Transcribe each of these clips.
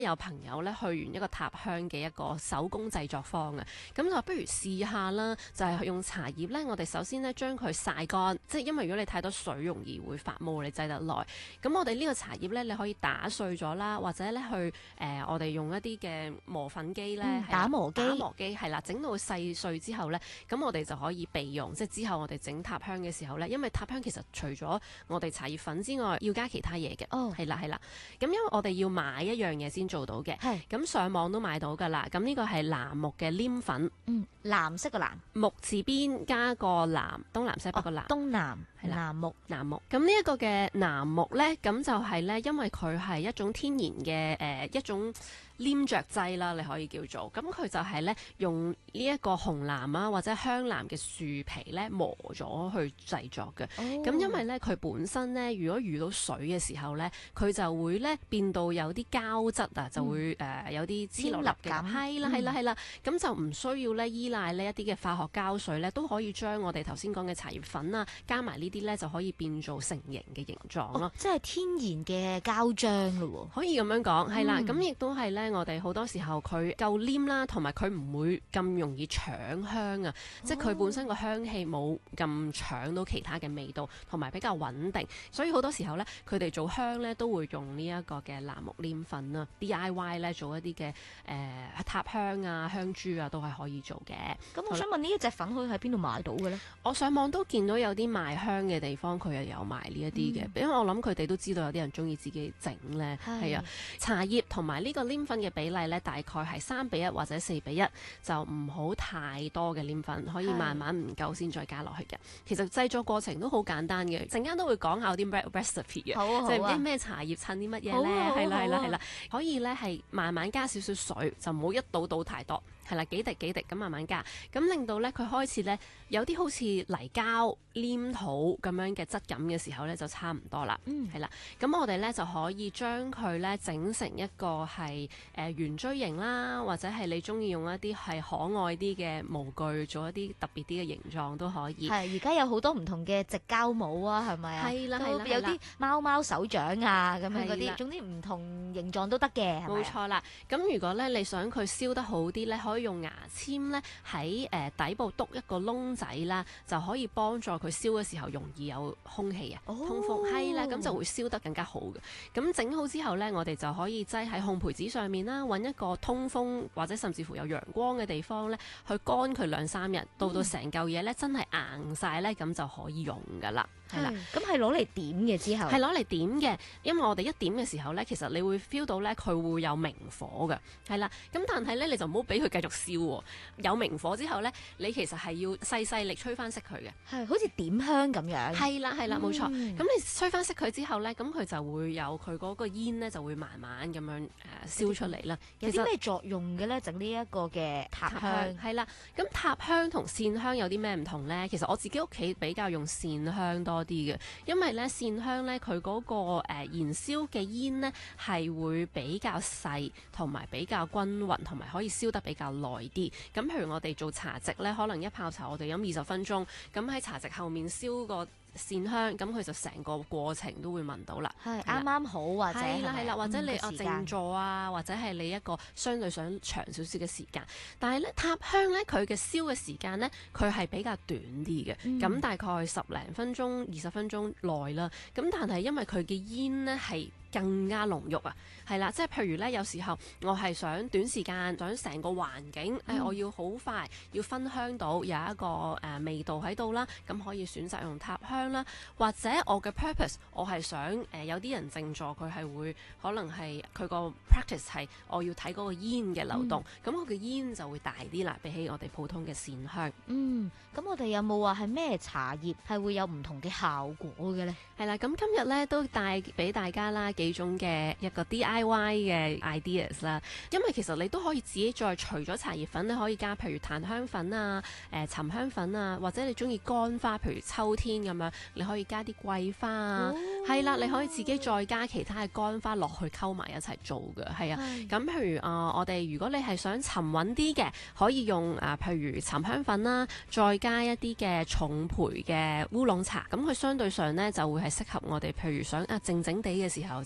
有朋友咧去完一個塔香嘅一個手工製作坊啊，咁就不如試下啦，就係用茶葉咧，我哋首先咧將佢曬乾，即係因為如果你太多水容易會發毛，你製得耐。咁我哋呢個茶葉咧，你可以打碎咗啦，或者咧去我哋用一啲嘅磨粉機咧， 打磨機係啦，整到細碎之後咧，咁我哋就可以備用，即係之後我哋整塔香嘅時候咧，因為塔香其實除咗我哋茶葉粉之外，要加其他嘢嘅。係啦。咁因為我哋要買一樣嘢先做到嘅，咁上網都買到㗎啦。咁呢個係楠木嘅黏粉， 藍色嘅藍， 木字邊加個南，東南西北個南， 東南係啦， 楠木。 咁呢一個嘅楠木咧，咁就係咧，因為佢係一種天然嘅一種黏着劑啦，你可以叫做。咁佢就係咧用呢一個紅楠啊或者香楠嘅樹皮咧磨咗去製作嘅。咁因為咧佢本身咧，如果遇到水嘅時候咧，佢就會咧變到有啲膠質啊，就會有啲黐落嘅。係啦。咁就唔需要咧依賴呢一啲嘅化學膠水咧，都可以將我哋頭先講嘅茶葉粉啊，加埋呢啲咧就可以變做成形嘅形狀咯。 即係天然嘅膠漿咯喎， 可以咁樣講，係啦。咁亦都係咧，我哋好多時候佢夠黏啦，同埋佢唔會咁容易搶香啊。即係佢本身個香氣冇咁搶到其他嘅味道，同埋比較穩定。所以好多時候咧，佢哋做香咧都會用呢一個嘅楠木黏粉啊 ，DIY 咧做一啲嘅塔香啊、香珠啊都係可以做嘅。 咁我想問呢一隻粉可以喺邊度買到嘅咧？ 我上網都見到有啲賣香嘅地方，佢又有賣呢一啲嘅，因為我諗佢哋都知道有啲人中意自己整咧，係啊。茶葉同埋呢個黏粉嘅比例咧，大概係3:1或者4:1，就唔好太多嘅黏粉，可以慢慢唔夠先再加落去嘅。其實製作過程都好簡單嘅，陣間都會講下啲 recipe 嘅，即係唔知咩茶葉襯啲乜嘢咧，係啦，可以咧係慢慢加少少水，就唔好一倒太多。係啦，幾滴咁慢慢加，咁令到咧佢開始咧有啲好似泥膠黏土咁樣嘅質感嘅時候咧，就差唔多啦。係啦，咁我哋咧就可以將佢咧整成一個係圓錐形啦，或者係你中意用一啲係可愛啲嘅模具做一啲特別啲嘅形狀都可以。 係而家有好多唔同嘅矽膠帽啊，係咪啊？ 係啦， 有啲貓手掌啊咁樣嗰啲，總之唔同形狀都得嘅。 冇錯啦。咁如果咧你想佢燒得好啲咧，可以用牙籤咧喺底部篤一個窿仔啦，就可以幫助佢燒嘅時候容易有空氣啊，通風。係啦，咁就會燒得更加好嘅。咁整好之後咧，我哋就可以擠喺烘焙紙上面啦，揾一個通風或者甚至乎有陽光嘅地方咧，去乾佢2-3日，到成嚿嘢咧真係硬晒咧，咁就可以用噶啦。係啦， 咁係攞嚟點嘅之後， 係攞嚟點嘅，因為我哋一點嘅時候咧，其實你會 feel 到咧佢會有明火嘅，係啦。咁但係咧你就唔好俾佢繼續燒喎。有明火之後咧，你其實係要細力吹翻熄佢嘅， 係好似點香咁樣。 係啦，冇錯。咁你吹翻熄佢之後咧，咁佢就會有佢嗰個煙咧就會慢慢咁樣燒出嚟啦。 有啲咩作用嘅咧？整呢一個嘅塔香係啦。咁塔香同線香有啲咩唔同咧？其實我自己屋企比較用線香多啲嘅，因為咧線香咧佢嗰個燃燒嘅煙咧係會比較細，同埋比較均勻，同埋可以燒得比較耐啲。咁譬如我哋做茶席咧，可能一泡茶我哋飲20分鐘，咁喺茶席後面燒個線香，咁佢就成個過程都會聞到啦。 係啱啱好，或者係啦，或者你靜坐啊，或者係你一個相對想長少少嘅時間。但係咧塔香咧佢嘅燒嘅時間咧，佢係比較短啲嘅，咁大概10零分鐘、20分鐘內啦。咁但係因為佢嘅煙咧係更加濃郁啊，係啦，即係譬如咧，有時候我係想短時間，想成個環境，我要好快要分香到有一個味道喺度啦，咁可以選擇用塔香啦，或者我嘅 purpose， 我係想有啲人靜坐，佢係會可能係佢個 practice 係我要睇嗰個煙嘅流動，咁我嘅煙就會大啲啦，比起我哋普通嘅線香。 咁我哋有冇話係咩茶葉係會有唔同嘅效果嘅咧？ 係啦，咁今日咧都帶俾大家啦幾種嘅一個 DIY 嘅 ideas 啦，因為其實你都可以自己再除咗茶葉粉，你可以加譬如檀香粉啊、沉香粉啊，或者你中意乾花，譬如秋天咁樣，你可以加啲桂花啊，係啦，你可以自己再加其他嘅乾花落去溝埋一齊做嘅，係啊。咁譬如我哋如果你係想沉穩啲嘅，可以用譬如沉香粉啦，再加一啲嘅重焙嘅烏龍茶，咁佢相對上呢就會係適合我哋，譬如想靜靜地嘅時候就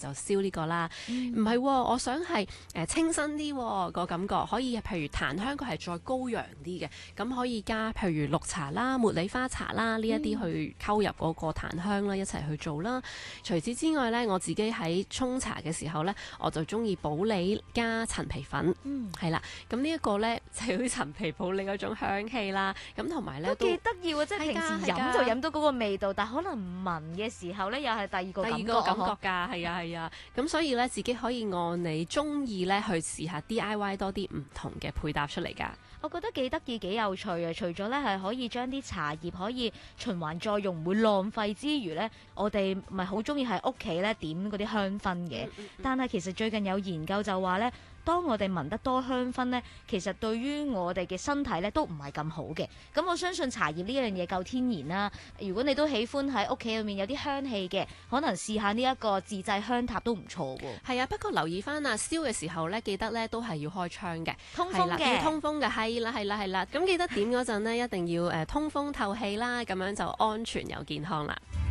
就燒呢個啦。唔係喎，我想係清新啲個感覺，可以譬如檀香佢係再高揚啲嘅，咁可以加譬如綠茶啦、茉莉花茶啦呢一啲去溝入嗰個檀香啦，一齊去做啦。除此之外呢，我自己喺沖茶嘅時候呢，我就中意普洱加陳皮粉，係啦。咁呢一個呢，就好似陳皮普洱嗰種香氣啦。咁同埋呢， 都幾得意喎！即係平時飲就飲到嗰個味道，但可能聞嘅時候呢，又係第二個感覺㗎。係啊。咁所以呢，自己可以按你中意呢去試下 DIY 多啲唔同嘅配搭出嚟㗎。 我覺得幾得意幾有趣啊！除咗咧係可以將啲茶葉可以循環再用，唔會浪費之餘咧，我哋咪好中意喺屋企咧點嗰啲香薰嘅。但係其實最近有研究就話咧，當我哋聞得多香薰咧，其實對於我哋嘅身體咧都唔係咁好嘅。咁我相信茶葉呢樣嘢夠天然啦。如果你都喜歡喺屋企裏面有啲香氣嘅，可能試下呢一個自製香塔都唔錯喎。 係啊，不過留意翻啊，燒嘅時候咧，記得咧都係要開窗嘅， 通風嘅， 要通風嘅，係啦。咁記得點嗰陣呢，一定要通風透氣啦，咁樣就安全又健康啦。